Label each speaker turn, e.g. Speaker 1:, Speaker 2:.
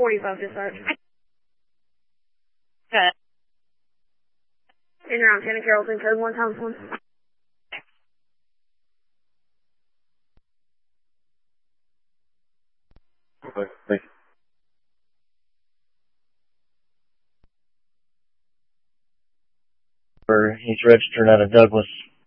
Speaker 1: 45 dispatch.
Speaker 2: Good.
Speaker 1: In around Santa Carrollton, code 1 times 1.
Speaker 3: Okay, thank you. He's registering out of Douglas.